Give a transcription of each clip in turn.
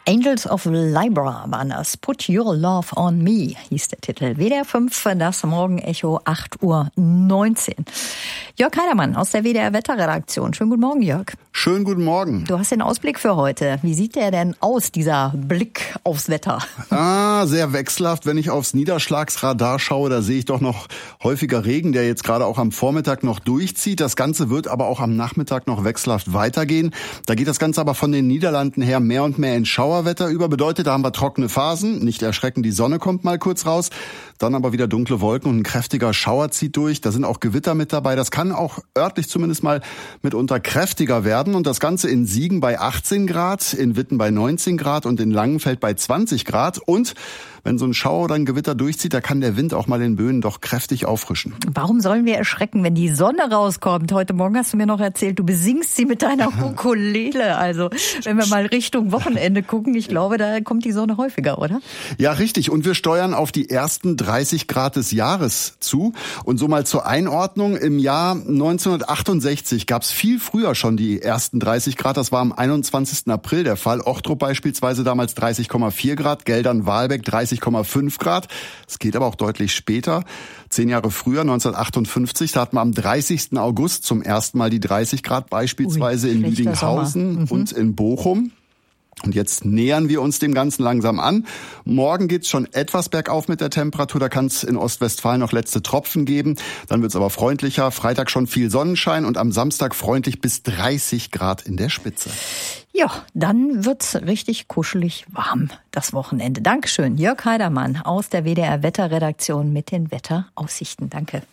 Angels of Libra waren das. Put Your Love on Me hieß der Titel. WDR 5, das Morgenecho, 8:19 Uhr. Jörg Heidermann aus der WDR Wetterredaktion. Schönen guten Morgen, Jörg. Schönen guten Morgen. Du hast den Ausblick für heute. Wie sieht der denn aus, dieser Blick aufs Wetter? Sehr wechselhaft. Wenn ich aufs Niederschlagsradar schaue, da sehe ich doch noch häufiger Regen, der jetzt gerade auch am Vormittag noch durchzieht. Das Ganze wird aber auch am Nachmittag noch wechselhaft weitergehen. Da geht das Ganze aber von den Niederlanden her mehr und mehr in Schauerwetter über. Bedeutet, da haben wir trockene Phasen. Nicht erschrecken, die Sonne kommt mal kurz raus. Dann aber wieder dunkle Wolken und ein kräftiger Schauer zieht durch. Da sind auch Gewitter mit dabei. Das kann auch örtlich zumindest mal mitunter kräftiger werden. Und das Ganze in Siegen bei 18 Grad, in Witten bei 19 Grad und in Langenfeld bei 20 Grad. Und wenn so ein Schauer oder ein Gewitter durchzieht, da kann der Wind auch mal den Böen doch kräftig auffrischen. Warum sollen wir erschrecken, wenn die Sonne rauskommt? Heute Morgen hast du mir noch erzählt, du besingst sie mit deiner Ukulele. Also wenn wir mal Richtung Wochenende gucken, ich glaube, da kommt die Sonne häufiger, oder? Ja, richtig. Und wir steuern auf die ersten 30 Grad des Jahres zu. Und so mal zur Einordnung. Im Jahr 1968 gab es viel früher schon die ersten 30 Grad. Das war am 21. April der Fall. Ochtrup beispielsweise damals 30,4 Grad, Geldern-Walbeck 30,5 Grad. Es geht aber auch deutlich später. 10 Jahre früher, 1958, da hatten wir am 30. August zum ersten Mal die 30 Grad beispielsweise in Lüdinghausen und in Bochum. Und jetzt nähern wir uns dem Ganzen langsam an. Morgen geht's schon etwas bergauf mit der Temperatur. Da kann es in Ostwestfalen noch letzte Tropfen geben. Dann wird's aber freundlicher. Freitag schon viel Sonnenschein und am Samstag freundlich bis 30 Grad in der Spitze. Ja, dann wird's richtig kuschelig warm das Wochenende. Dankeschön, Jörg Heidermann aus der WDR Wetterredaktion mit den Wetteraussichten. Danke.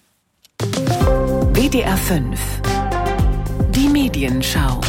WDR 5. Die Medienschau.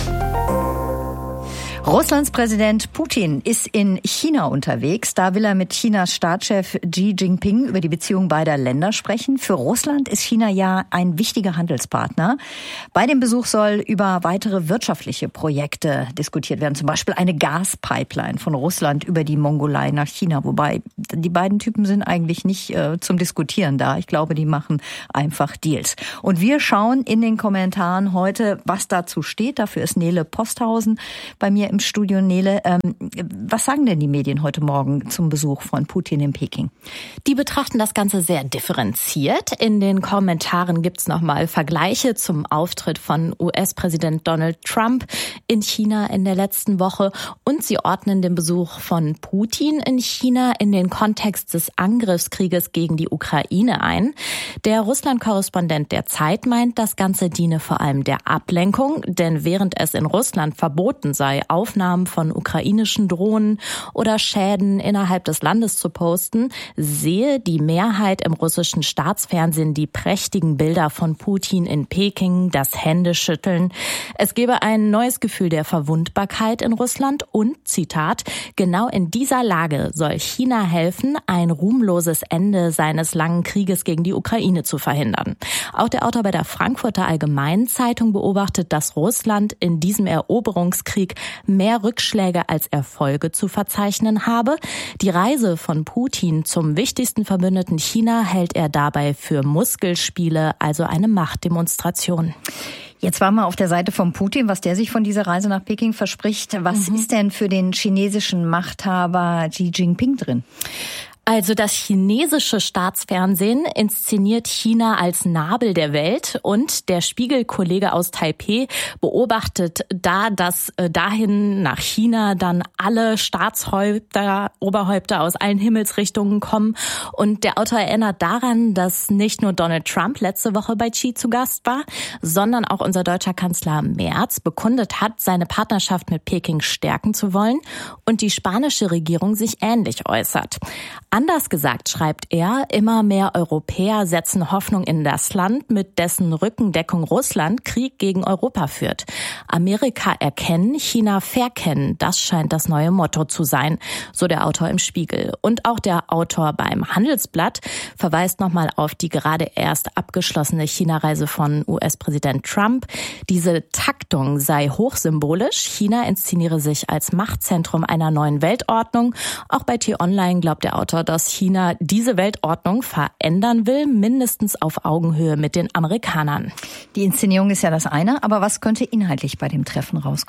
Russlands Präsident Putin ist in China unterwegs. Da will er mit Chinas Staatschef Xi Jinping über die Beziehungen beider Länder sprechen. Für Russland ist China ja ein wichtiger Handelspartner. Bei dem Besuch soll über weitere wirtschaftliche Projekte diskutiert werden. Zum Beispiel eine Gaspipeline von Russland über die Mongolei nach China. Wobei die beiden Typen sind eigentlich nicht zum Diskutieren da. Ich glaube, die machen einfach Deals. Und wir schauen in den Kommentaren heute, was dazu steht. Dafür ist Nele Posthausen bei mir im Studio. Nele, was sagen denn die Medien heute Morgen zum Besuch von Putin in Peking? Die betrachten das Ganze sehr differenziert. In den Kommentaren gibt's nochmal Vergleiche zum Auftritt von US-Präsident Donald Trump in China in der letzten Woche und sie ordnen den Besuch von Putin in China in den Kontext des Angriffskrieges gegen die Ukraine ein. Der Russland-Korrespondent der Zeit meint, das Ganze diene vor allem der Ablenkung, denn während es in Russland verboten sei, Aufnahmen von ukrainischen Drohnen oder Schäden innerhalb des Landes zu posten, sehe die Mehrheit im russischen Staatsfernsehen die prächtigen Bilder von Putin in Peking, das Händeschütteln. Es gebe ein neues Gefühl der Verwundbarkeit in Russland und, Zitat, genau in dieser Lage soll China helfen, ein ruhmloses Ende seines langen Krieges gegen die Ukraine zu verhindern. Auch der Autor bei der Frankfurter Allgemeinen Zeitung beobachtet, dass Russland in diesem Eroberungskrieg mehr Rückschläge als Erfolge zu verzeichnen habe. Die Reise von Putin zum wichtigsten Verbündeten China hält er dabei für Muskelspiele, also eine Machtdemonstration. Jetzt waren wir auf der Seite von Putin, was der sich von dieser Reise nach Peking verspricht. Was ist denn für den chinesischen Machthaber Xi Jinping drin? Also das chinesische Staatsfernsehen inszeniert China als Nabel der Welt und der Spiegel-Kollege aus Taipeh beobachtet dass dahin nach China dann alle Oberhäupter aus allen Himmelsrichtungen kommen. Und der Autor erinnert daran, dass nicht nur Donald Trump letzte Woche bei Xi zu Gast war, sondern auch unser deutscher Kanzler Merz bekundet hat, seine Partnerschaft mit Peking stärken zu wollen und die spanische Regierung sich ähnlich äußert. Anders gesagt, schreibt er, immer mehr Europäer setzen Hoffnung in das Land, mit dessen Rückendeckung Russland Krieg gegen Europa führt. Amerika erkennen, China verkennen, das scheint das neue Motto zu sein, so der Autor im Spiegel. Und auch der Autor beim Handelsblatt verweist nochmal auf die gerade erst abgeschlossene China-Reise von US-Präsident Trump. Diese Taktung sei hochsymbolisch. China inszeniere sich als Machtzentrum einer neuen Weltordnung. Auch bei T-Online glaubt der Autor, dass China diese Weltordnung verändern will, mindestens auf Augenhöhe mit den Amerikanern. Die Inszenierung ist ja das eine, aber was könnte inhaltlich bei dem Treffen rauskommen?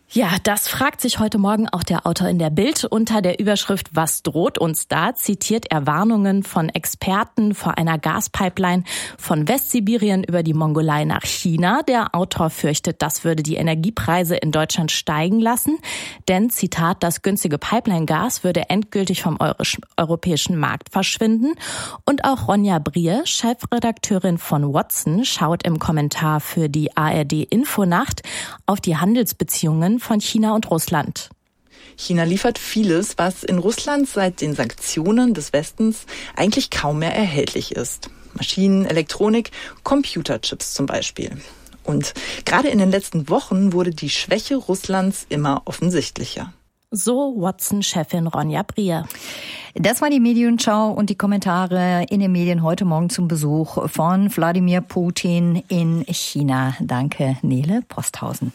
Ja, das fragt sich heute Morgen auch der Autor in der Bild. Unter der Überschrift "Was droht uns da?" zitiert er Warnungen von Experten vor einer Gaspipeline von Westsibirien über die Mongolei nach China. Der Autor fürchtet, das würde die Energiepreise in Deutschland steigen lassen. Denn, Zitat, das günstige Pipeline-Gas würde endgültig vom europäischen Markt verschwinden. Und auch Ronja Brier, Chefredakteurin von Watson, schaut im Kommentar für die ARD-Infonacht auf die Handelsbeziehungen von China und Russland. China liefert vieles, was in Russland seit den Sanktionen des Westens eigentlich kaum mehr erhältlich ist. Maschinen, Elektronik, Computerchips zum Beispiel. Und gerade in den letzten Wochen wurde die Schwäche Russlands immer offensichtlicher. So Watson-Chefin Ronja Brier. Das war die Medienschau und die Kommentare in den Medien heute Morgen zum Besuch von Wladimir Putin in China. Danke, Nele Posthausen.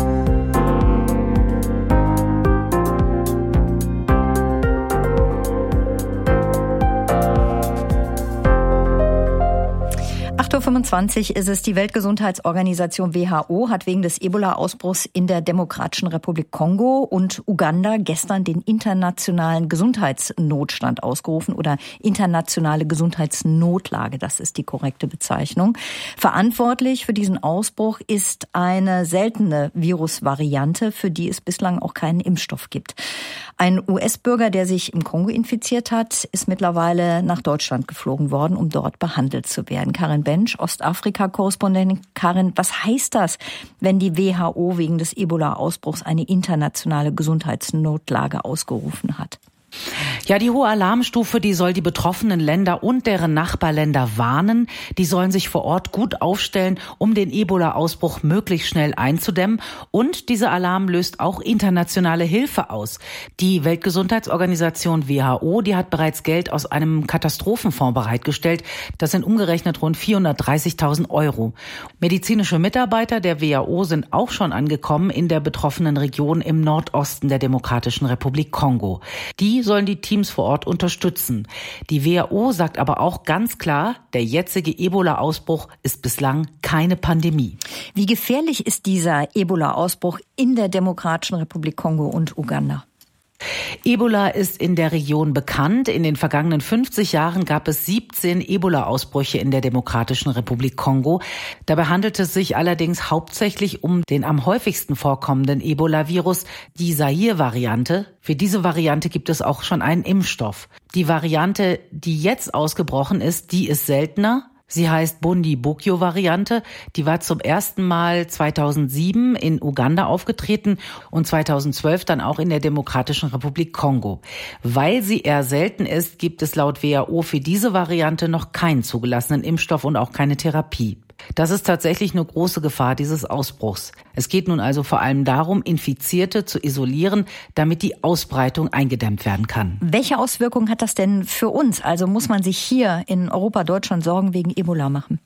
8.25 Uhr ist es. Die Weltgesundheitsorganisation WHO hat wegen des Ebola-Ausbruchs in der Demokratischen Republik Kongo und Uganda gestern den internationalen Gesundheitsnotstand ausgerufen oder internationale Gesundheitsnotlage. Das ist die korrekte Bezeichnung. Verantwortlich für diesen Ausbruch ist eine seltene Virusvariante, für die es bislang auch keinen Impfstoff gibt. Ein US-Bürger, der sich im Kongo infiziert hat, ist mittlerweile nach Deutschland geflogen worden, um dort behandelt zu werden. Karin Bench, Ostafrika-Korrespondentin. Karin, was heißt das, wenn die WHO wegen des Ebola-Ausbruchs eine internationale Gesundheitsnotlage ausgerufen hat? Ja, die hohe Alarmstufe, die soll die betroffenen Länder und deren Nachbarländer warnen. Die sollen sich vor Ort gut aufstellen, um den Ebola-Ausbruch möglichst schnell einzudämmen. Und dieser Alarm löst auch internationale Hilfe aus. Die Weltgesundheitsorganisation WHO, die hat bereits Geld aus einem Katastrophenfonds bereitgestellt. Das sind umgerechnet rund 430.000 €. Medizinische Mitarbeiter der WHO sind auch schon angekommen in der betroffenen Region im Nordosten der Demokratischen Republik Kongo. Die sollen die Teams vor Ort unterstützen. Die WHO sagt aber auch ganz klar, der jetzige Ebola-Ausbruch ist bislang keine Pandemie. Wie gefährlich ist dieser Ebola-Ausbruch in der Demokratischen Republik Kongo und Uganda? Ebola ist in der Region bekannt. In den vergangenen 50 Jahren gab es 17 Ebola-Ausbrüche in der Demokratischen Republik Kongo. Dabei handelt es sich allerdings hauptsächlich um den am häufigsten vorkommenden Ebola-Virus, die Zaire-Variante. Für diese Variante gibt es auch schon einen Impfstoff. Die Variante, die jetzt ausgebrochen ist, die ist seltener. Sie heißt Bundibugyo-Variante. Die war zum ersten Mal 2007 in Uganda aufgetreten und 2012 dann auch in der Demokratischen Republik Kongo. Weil sie eher selten ist, gibt es laut WHO für diese Variante noch keinen zugelassenen Impfstoff und auch keine Therapie. Das ist tatsächlich eine große Gefahr dieses Ausbruchs. Es geht nun also vor allem darum, Infizierte zu isolieren, damit die Ausbreitung eingedämmt werden kann. Welche Auswirkungen hat das denn für uns? Also muss man sich hier in Europa, Deutschland Sorgen wegen Ebola machen?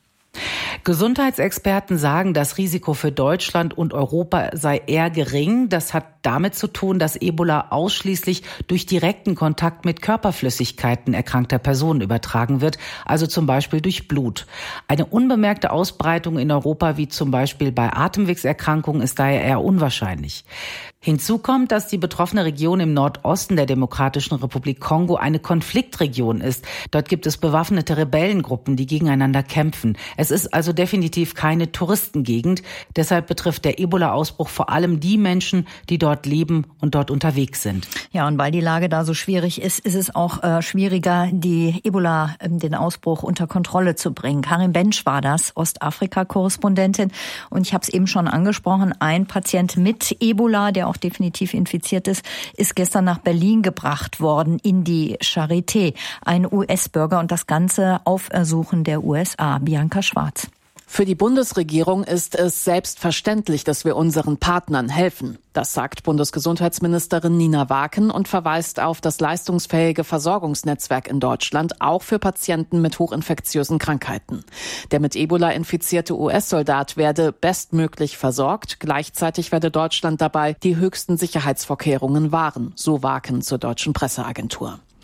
Gesundheitsexperten sagen, das Risiko für Deutschland und Europa sei eher gering. Das hat damit zu tun, dass Ebola ausschließlich durch direkten Kontakt mit Körperflüssigkeiten erkrankter Personen übertragen wird, also zum Beispiel durch Blut. Eine unbemerkte Ausbreitung in Europa, wie zum Beispiel bei Atemwegserkrankungen, ist daher eher unwahrscheinlich. Hinzu kommt, dass die betroffene Region im Nordosten der Demokratischen Republik Kongo eine Konfliktregion ist. Dort gibt es bewaffnete Rebellengruppen, die gegeneinander kämpfen. Es ist also definitiv keine Touristengegend. Deshalb betrifft der Ebola-Ausbruch vor allem die Menschen, die dort leben und dort unterwegs sind. Ja, und weil die Lage da so schwierig ist, ist es auch schwieriger, die Ebola, den Ausbruch unter Kontrolle zu bringen. Karin Bench war das, Ostafrika-Korrespondentin. Und ich habe es eben schon angesprochen, ein Patient mit Ebola, der auch definitiv infiziert ist gestern nach Berlin gebracht worden in die Charité. Ein US-Bürger und das Ganze auf Ersuchen der USA. Bianca Schwarz. Für die Bundesregierung ist es selbstverständlich, dass wir unseren Partnern helfen. Das sagt Bundesgesundheitsministerin Nina Waken und verweist auf das leistungsfähige Versorgungsnetzwerk in Deutschland, auch für Patienten mit hochinfektiösen Krankheiten. Der mit Ebola infizierte US-Soldat werde bestmöglich versorgt. Gleichzeitig werde Deutschland dabei die höchsten Sicherheitsvorkehrungen wahren, so Waken zur deutschen Presseagentur.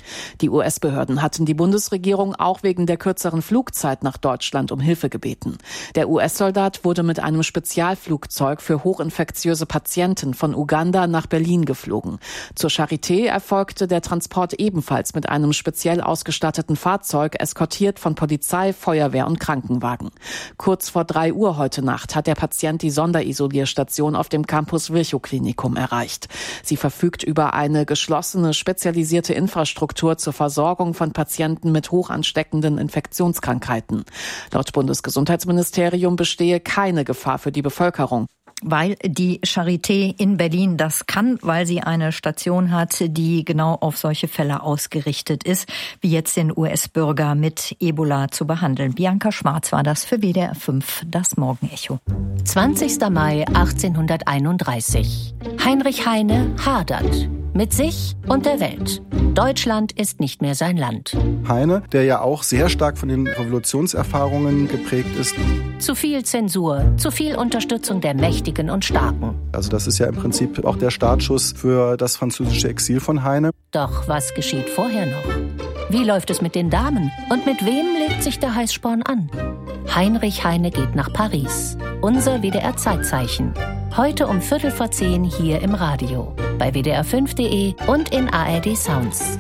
Die US-Behörden hatten die Bundesregierung auch wegen der kürzeren Flugzeit nach Deutschland um Hilfe gebeten. Der US-Soldat wurde mit einem Spezialflugzeug für hochinfektiöse Patienten von Uganda nach Berlin geflogen. Zur Charité erfolgte der Transport ebenfalls mit einem speziell ausgestatteten Fahrzeug, eskortiert von Polizei, Feuerwehr und Krankenwagen. Kurz vor 3 Uhr heute Nacht hat der Patient die Sonderisolierstation auf dem Campus Virchow-Klinikum erreicht. Sie verfügt über eine geschlossene, spezialisierte Infrastruktur zur Versorgung von Patienten mit hoch ansteckenden Infektionskrankheiten. Laut Bundesgesundheitsministerium bestehe keine Gefahr für die Bevölkerung. Weil die Charité in Berlin das kann, weil sie eine Station hat, die genau auf solche Fälle ausgerichtet ist, wie jetzt den US-Bürger mit Ebola zu behandeln. Bianca Schwarz war das für WDR 5, das Morgenecho. 20. Mai 1831. Heinrich Heine hadert mit sich und der Welt. Deutschland ist nicht mehr sein Land. Heine, der ja auch sehr stark von den Revolutionserfahrungen geprägt ist. Zu viel Zensur, zu viel Unterstützung der Mächtigen und Starken. Also das ist ja im Prinzip auch der Startschuss für das französische Exil von Heine. Doch was geschieht vorher noch? Wie läuft es mit den Damen? Und mit wem legt sich der Heißsporn an? Heinrich Heine geht nach Paris. Unser WDR-Zeitzeichen. Heute um 9:15 hier im Radio. Bei WDR5.de und in ARD Sounds.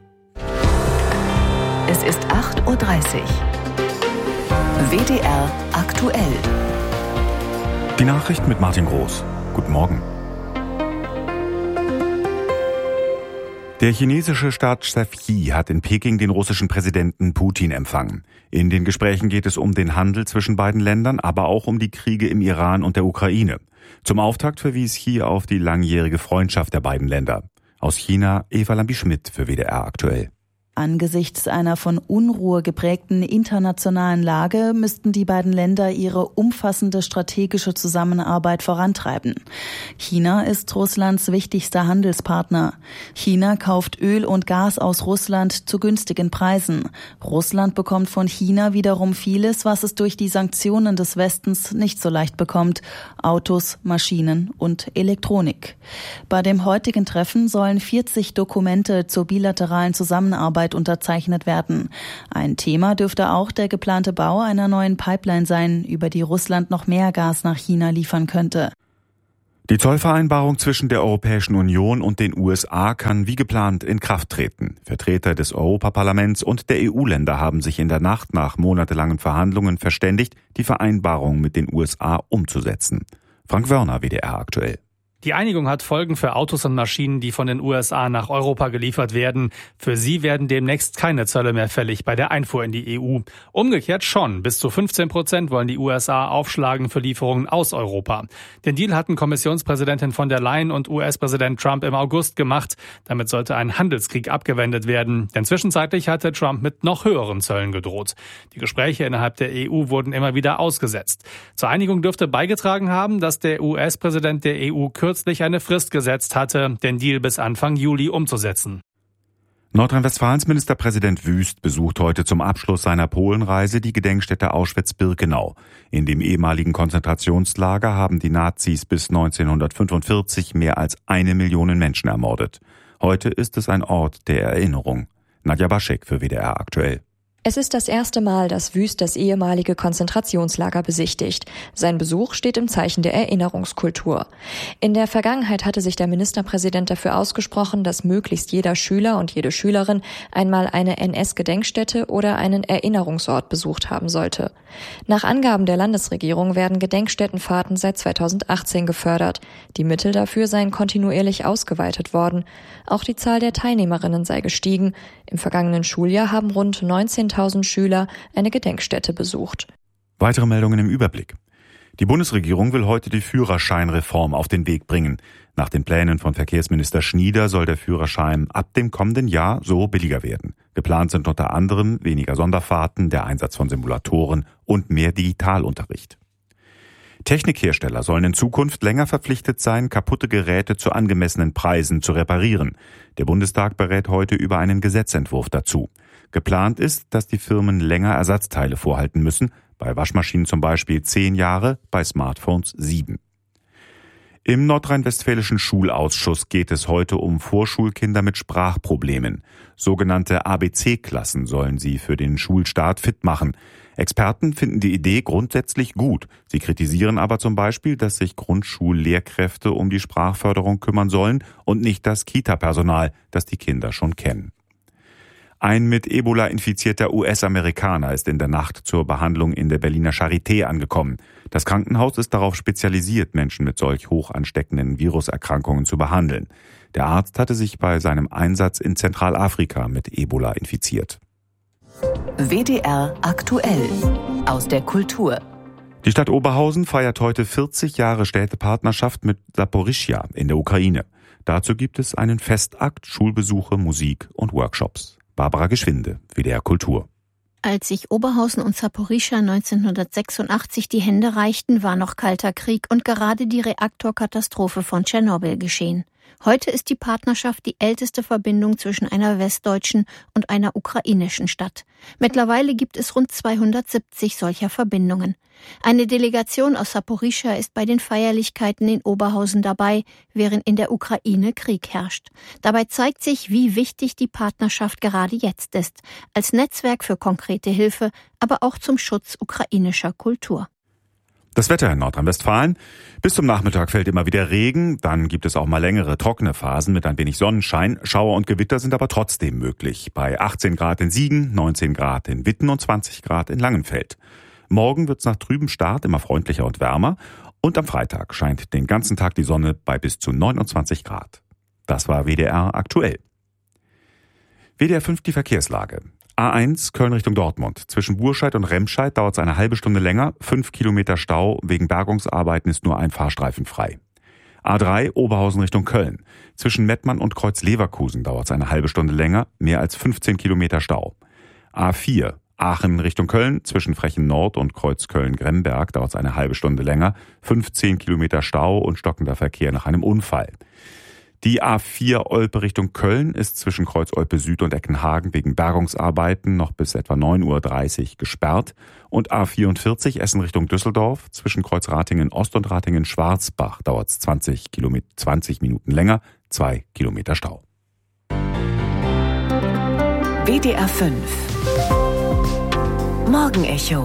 Es ist 8:30 Uhr. WDR aktuell. Die Nachrichten mit Martin Groß. Guten Morgen. Der chinesische Staatschef Xi hat in Peking den russischen Präsidenten Putin empfangen. In den Gesprächen geht es um den Handel zwischen beiden Ländern, aber auch um die Kriege im Iran und der Ukraine. Zum Auftakt verwies Xi auf die langjährige Freundschaft der beiden Länder. Aus China Eva Lambi-Schmidt für WDR aktuell. Angesichts einer von Unruhe geprägten internationalen Lage müssten die beiden Länder ihre umfassende strategische Zusammenarbeit vorantreiben. China ist Russlands wichtigster Handelspartner. China kauft Öl und Gas aus Russland zu günstigen Preisen. Russland bekommt von China wiederum vieles, was es durch die Sanktionen des Westens nicht so leicht bekommt: Autos, Maschinen und Elektronik. Bei dem heutigen Treffen sollen 40 Dokumente zur bilateralen Zusammenarbeit unterzeichnet werden. Ein Thema dürfte auch der geplante Bau einer neuen Pipeline sein, über die Russland noch mehr Gas nach China liefern könnte. Die Zollvereinbarung zwischen der Europäischen Union und den USA kann wie geplant in Kraft treten. Vertreter des Europaparlaments und der EU-Länder haben sich in der Nacht nach monatelangen Verhandlungen verständigt, die Vereinbarung mit den USA umzusetzen. Frank Wörner, WDR aktuell. Die Einigung hat Folgen für Autos und Maschinen, die von den USA nach Europa geliefert werden. Für sie werden demnächst keine Zölle mehr fällig bei der Einfuhr in die EU. Umgekehrt schon. Bis zu 15% wollen die USA aufschlagen für Lieferungen aus Europa. Den Deal hatten Kommissionspräsidentin von der Leyen und US-Präsident Trump im August gemacht. Damit sollte ein Handelskrieg abgewendet werden. Denn zwischenzeitlich hatte Trump mit noch höheren Zöllen gedroht. Die Gespräche innerhalb der EU wurden immer wieder ausgesetzt. Zur Einigung dürfte beigetragen haben, dass der US-Präsident der EU kürzlich eine Frist gesetzt hatte, den Deal bis Anfang Juli umzusetzen. Nordrhein-Westfalens Ministerpräsident Wüst besucht heute zum Abschluss seiner Polenreise die Gedenkstätte Auschwitz-Birkenau. In dem ehemaligen Konzentrationslager haben die Nazis bis 1945 mehr als 1 Million Menschen ermordet. Heute ist es ein Ort der Erinnerung. Nadja Baschek für WDR aktuell. Es ist das erste Mal, dass Wüst das ehemalige Konzentrationslager besichtigt. Sein Besuch steht im Zeichen der Erinnerungskultur. In der Vergangenheit hatte sich der Ministerpräsident dafür ausgesprochen, dass möglichst jeder Schüler und jede Schülerin einmal eine NS-Gedenkstätte oder einen Erinnerungsort besucht haben sollte. Nach Angaben der Landesregierung werden Gedenkstättenfahrten seit 2018 gefördert. Die Mittel dafür seien kontinuierlich ausgeweitet worden. Auch die Zahl der Teilnehmerinnen sei gestiegen. Im vergangenen Schuljahr haben rund 19.000 Schüler eine Gedenkstätte besucht. Weitere Meldungen im Überblick. Die Bundesregierung will heute die Führerscheinreform auf den Weg bringen. Nach den Plänen von Verkehrsminister Schnieder soll der Führerschein ab dem kommenden Jahr so billiger werden. Geplant sind unter anderem weniger Sonderfahrten, der Einsatz von Simulatoren und mehr Digitalunterricht. Technikhersteller sollen in Zukunft länger verpflichtet sein, kaputte Geräte zu angemessenen Preisen zu reparieren. Der Bundestag berät heute über einen Gesetzentwurf dazu. Geplant ist, dass die Firmen länger Ersatzteile vorhalten müssen, bei Waschmaschinen zum Beispiel 10 Jahre, bei Smartphones 7. Im nordrhein-westfälischen Schulausschuss geht es heute um Vorschulkinder mit Sprachproblemen. Sogenannte ABC-Klassen sollen sie für den Schulstart fit machen. Experten finden die Idee grundsätzlich gut. Sie kritisieren aber zum Beispiel, dass sich Grundschullehrkräfte um die Sprachförderung kümmern sollen und nicht das Kita-Personal, das die Kinder schon kennen. Ein mit Ebola infizierter US-Amerikaner ist in der Nacht zur Behandlung in der Berliner Charité angekommen. Das Krankenhaus ist darauf spezialisiert, Menschen mit solch hoch ansteckenden Viruserkrankungen zu behandeln. Der Arzt hatte sich bei seinem Einsatz in Zentralafrika mit Ebola infiziert. WDR aktuell aus der Kultur. Die Stadt Oberhausen feiert heute 40 Jahre Städtepartnerschaft mit Saporischschja in der Ukraine. Dazu gibt es einen Festakt, Schulbesuche, Musik und Workshops. Barbara Geschwinde, WDR Kultur. Als sich Oberhausen und Saporischschja 1986 die Hände reichten, war noch Kalter Krieg und gerade die Reaktorkatastrophe von Tschernobyl geschehen. Heute ist die Partnerschaft die älteste Verbindung zwischen einer westdeutschen und einer ukrainischen Stadt. Mittlerweile gibt es rund 270 solcher Verbindungen. Eine Delegation aus Saporischschja ist bei den Feierlichkeiten in Oberhausen dabei, während in der Ukraine Krieg herrscht. Dabei zeigt sich, wie wichtig die Partnerschaft gerade jetzt ist, als Netzwerk für konkrete Hilfe, aber auch zum Schutz ukrainischer Kultur. Das Wetter in Nordrhein-Westfalen. Bis zum Nachmittag fällt immer wieder Regen, dann gibt es auch mal längere trockene Phasen mit ein wenig Sonnenschein. Schauer und Gewitter sind aber trotzdem möglich. Bei 18 Grad in Siegen, 19 Grad in Witten und 20 Grad in Langenfeld. Morgen wird's nach trübem Start immer freundlicher und wärmer. Und am Freitag scheint den ganzen Tag die Sonne bei bis zu 29 Grad. Das war WDR aktuell. WDR 5 die Verkehrslage. A1 Köln Richtung Dortmund. Zwischen Burscheid und Remscheid dauert es eine halbe Stunde länger. 5 Kilometer Stau. Wegen Bergungsarbeiten ist nur ein Fahrstreifen frei. A3 Oberhausen Richtung Köln. Zwischen Mettmann und Kreuz-Leverkusen dauert es eine halbe Stunde länger. Mehr als 15 Kilometer Stau. A4 Aachen Richtung Köln. Zwischen Frechen Nord und Kreuz Köln-Gremberg dauert es eine halbe Stunde länger. 15 Kilometer Stau und stockender Verkehr nach einem Unfall. Die A4 Olpe Richtung Köln ist zwischen Kreuz Olpe Süd und Eckenhagen wegen Bergungsarbeiten noch bis etwa 9.30 Uhr gesperrt. Und A44 Essen Richtung Düsseldorf zwischen Kreuz Ratingen Ost und Ratingen Schwarzbach dauert es 20 Minuten länger, 2 Kilometer Stau. WDR 5 Morgenecho.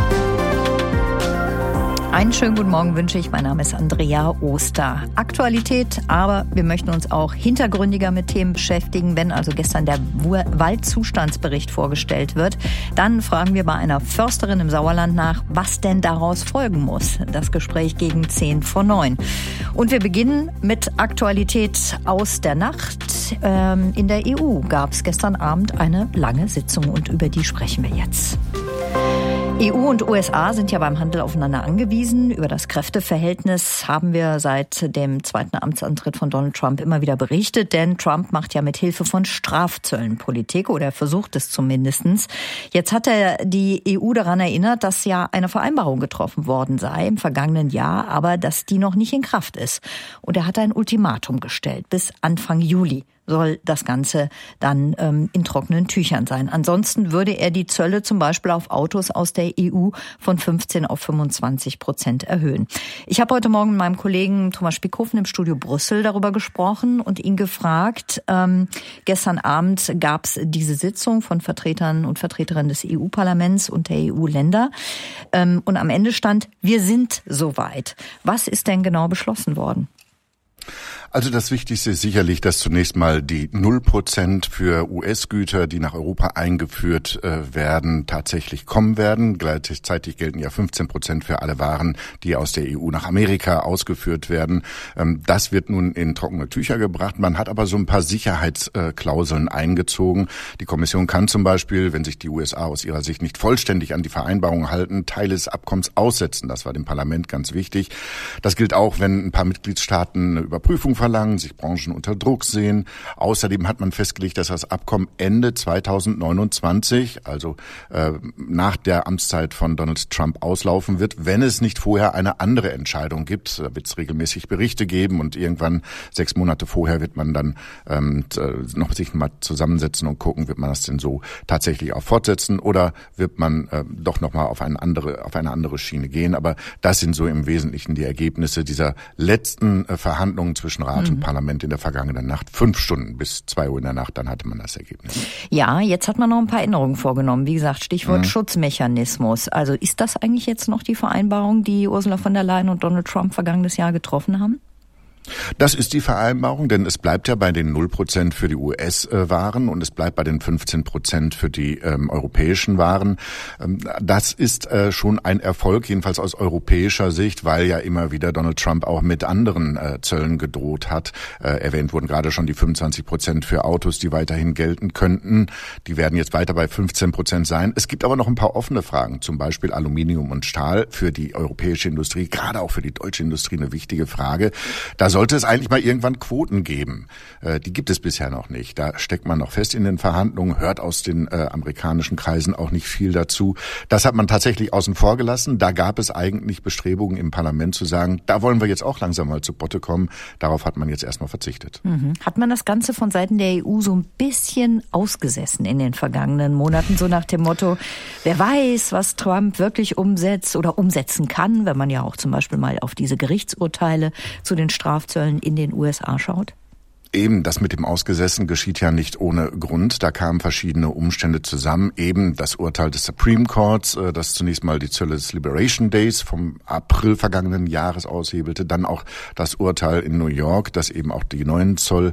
Einen schönen guten Morgen wünsche ich. Mein Name ist Andrea Oster. Aktualität, aber wir möchten uns auch hintergründiger mit Themen beschäftigen. Wenn also gestern der Waldzustandsbericht vorgestellt wird, dann fragen wir bei einer Försterin im Sauerland nach, was denn daraus folgen muss. Das Gespräch gegen 8:50. Und wir beginnen mit Aktualität aus der Nacht. In der EU gab es gestern Abend eine lange Sitzung und über die sprechen wir jetzt. EU und USA sind ja beim Handel aufeinander angewiesen. Über das Kräfteverhältnis haben wir seit dem zweiten Amtsantritt von Donald Trump immer wieder berichtet, denn Trump macht ja mit Hilfe von Strafzöllen Politik oder versucht es zumindestens. Jetzt hat er die EU daran erinnert, dass ja eine Vereinbarung getroffen worden sei im vergangenen Jahr, aber dass die noch nicht in Kraft ist. Und er hat ein Ultimatum gestellt. Bis Anfang Juli soll das Ganze dann in trockenen Tüchern sein. Ansonsten würde er die Zölle zum Beispiel auf Autos aus der EU von 15% auf 25% erhöhen. Ich habe heute Morgen mit meinem Kollegen Thomas Spickhofen im Studio Brüssel darüber gesprochen und ihn gefragt. Gestern Abend gab es diese Sitzung von Vertretern und Vertreterinnen des EU-Parlaments und der EU-Länder. Und am Ende stand, wir sind soweit. Was ist denn genau beschlossen worden? Also das Wichtigste ist sicherlich, dass zunächst mal die 0% für US-Güter, die nach Europa eingeführt werden, tatsächlich kommen werden. Gleichzeitig gelten ja 15% für alle Waren, die aus der EU nach Amerika ausgeführt werden. Das wird nun in trockene Tücher gebracht. Man hat aber so ein paar Sicherheitsklauseln eingezogen. Die Kommission kann zum Beispiel, wenn sich die USA aus ihrer Sicht nicht vollständig an die Vereinbarung halten, Teile des Abkommens aussetzen. Das war dem Parlament ganz wichtig. Das gilt auch, wenn ein paar Mitgliedstaaten eine Überprüfung verlangen, sich Branchen unter Druck sehen. Außerdem hat man festgelegt, dass das Abkommen Ende 2029, also nach der Amtszeit von Donald Trump, auslaufen wird, wenn es nicht vorher eine andere Entscheidung gibt. Da wird es regelmäßig Berichte geben und irgendwann 6 Monate vorher wird man dann noch sich mal zusammensetzen und gucken, wird man das denn so tatsächlich auch fortsetzen oder wird man doch nochmal auf eine andere Schiene gehen. Aber das sind so im Wesentlichen die Ergebnisse dieser letzten Verhandlungen zwischen Rat und Parlament in der vergangenen Nacht. 5 Stunden bis 2 Uhr in der Nacht, dann hatte man das Ergebnis. Ja, jetzt hat man noch ein paar Änderungen vorgenommen. Wie gesagt, Stichwort Schutzmechanismus. Also ist das eigentlich jetzt noch die Vereinbarung, die Ursula von der Leyen und Donald Trump vergangenes Jahr getroffen haben? Das ist die Vereinbarung, denn es bleibt ja bei den 0% für die US-Waren und es bleibt bei den 15% für die europäischen Waren. Das ist schon ein Erfolg, jedenfalls aus europäischer Sicht, weil ja immer wieder Donald Trump auch mit anderen Zöllen gedroht hat. Erwähnt wurden gerade schon die 25% für Autos, die weiterhin gelten könnten. Die werden jetzt weiter bei 15% sein. Es gibt aber noch ein paar offene Fragen, zum Beispiel Aluminium und Stahl für die europäische Industrie, gerade auch für die deutsche Industrie eine wichtige Frage. Da sollte es eigentlich mal irgendwann Quoten geben. Die gibt es bisher noch nicht. Da steckt man noch fest in den Verhandlungen, hört aus den amerikanischen Kreisen auch nicht viel dazu. Das hat man tatsächlich außen vor gelassen. Da gab es eigentlich Bestrebungen im Parlament zu sagen, da wollen wir jetzt auch langsam mal zu Potte kommen. Darauf hat man jetzt erstmal verzichtet. Hat man das Ganze von Seiten der EU so ein bisschen ausgesessen in den vergangenen Monaten, so nach dem Motto, wer weiß, was Trump wirklich umsetzt oder umsetzen kann, wenn man ja auch zum Beispiel mal auf diese Gerichtsurteile zu den Strafzöllen in den USA schaut? Eben, das mit dem Ausgesessen geschieht ja nicht ohne Grund. Da kamen verschiedene Umstände zusammen. Eben das Urteil des Supreme Courts, das zunächst mal die Zölle des Liberation Days vom April vergangenen Jahres aushebelte. Dann auch das Urteil in New York, das eben auch die neuen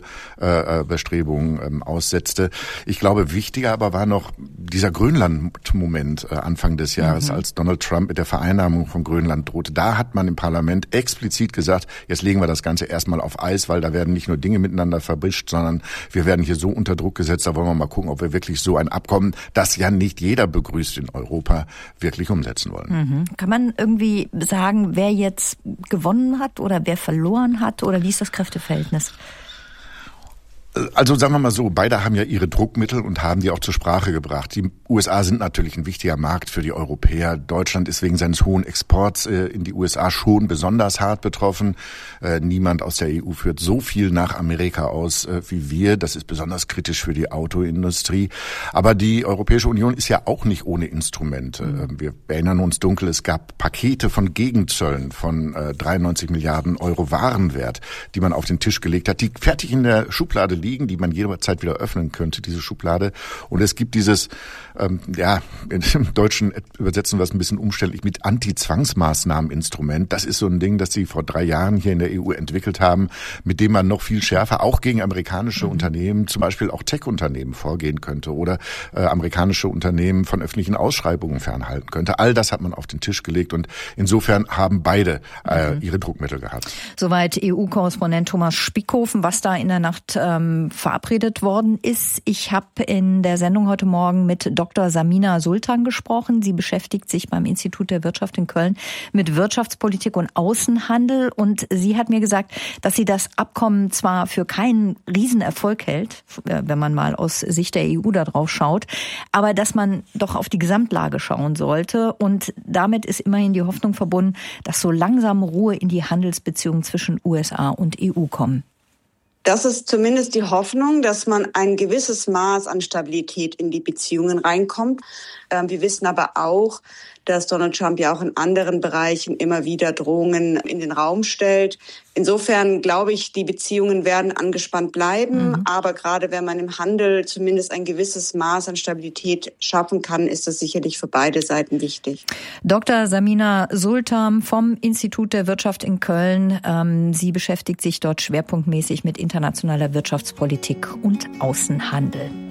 Zollbestrebungen aussetzte. Ich glaube, wichtiger aber war noch dieser Grönland-Moment Anfang des Jahres, als Donald Trump mit der Vereinnahmung von Grönland drohte. Da hat man im Parlament explizit gesagt, jetzt legen wir das Ganze erstmal auf Eis, weil da werden nicht nur Dinge miteinander verbischt, sondern wir werden hier so unter Druck gesetzt, da wollen wir mal gucken, ob wir wirklich so ein Abkommen, das ja nicht jeder begrüßt in Europa, wirklich umsetzen wollen. Kann man irgendwie sagen, wer jetzt gewonnen hat oder wer verloren hat oder wie ist das Kräfteverhältnis? Also sagen wir mal so, beide haben ja ihre Druckmittel und haben die auch zur Sprache gebracht. Die USA sind natürlich ein wichtiger Markt für die Europäer. Deutschland ist wegen seines hohen Exports in die USA schon besonders hart betroffen. Niemand aus der EU führt so viel nach Amerika aus wie wir. Das ist besonders kritisch für die Autoindustrie. Aber die Europäische Union ist ja auch nicht ohne Instrumente. Wir erinnern uns dunkel, es gab Pakete von Gegenzöllen von 93 Milliarden Euro Warenwert, die man auf den Tisch gelegt hat, die fertig in der Schublade liegen, die man jederzeit wieder öffnen könnte, diese Schublade. Und es gibt dieses, im Deutschen übersetzen wir es ein bisschen umständlich mit Anti-Zwangsmaßnahmen-Instrument. Das ist so ein Ding, das sie vor 3 Jahren hier in der EU entwickelt haben, mit dem man noch viel schärfer auch gegen amerikanische Unternehmen, zum Beispiel auch Tech-Unternehmen vorgehen könnte oder amerikanische Unternehmen von öffentlichen Ausschreibungen fernhalten könnte. All das hat man auf den Tisch gelegt und insofern haben beide ihre Druckmittel gehabt. Soweit EU-Korrespondent Thomas Spickhofen, was da in der Nacht verabredet worden ist. Ich habe in der Sendung heute Morgen mit Dr. Samina Sultan gesprochen. Sie beschäftigt sich beim Institut der Wirtschaft in Köln mit Wirtschaftspolitik und Außenhandel. Und sie hat mir gesagt, dass sie das Abkommen zwar für keinen Riesenerfolg hält, wenn man mal aus Sicht der EU da drauf schaut, aber dass man doch auf die Gesamtlage schauen sollte. Und damit ist immerhin die Hoffnung verbunden, dass so langsam Ruhe in die Handelsbeziehungen zwischen USA und EU kommen. Das ist zumindest die Hoffnung, dass man ein gewisses Maß an Stabilität in die Beziehungen reinkommt. Wir wissen aber auch, dass Donald Trump ja auch in anderen Bereichen immer wieder Drohungen in den Raum stellt. Insofern glaube ich, die Beziehungen werden angespannt bleiben. Aber gerade wenn man im Handel zumindest ein gewisses Maß an Stabilität schaffen kann, ist das sicherlich für beide Seiten wichtig. Dr. Samina Sultan vom Institut der Wirtschaft in Köln. Sie beschäftigt sich dort schwerpunktmäßig mit internationaler Wirtschaftspolitik und Außenhandel.